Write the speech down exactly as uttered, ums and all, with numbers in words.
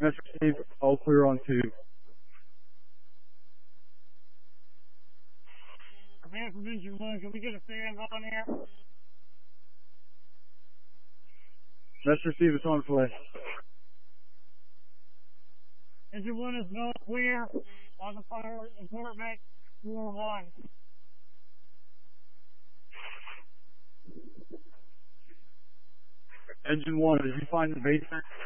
Metro Steve, all clear on two. Command from engine one, can we get a fan on here? Metro Steve, it's on play. Engine one is no clear on the fire department four one. Engine one, did you find the basement?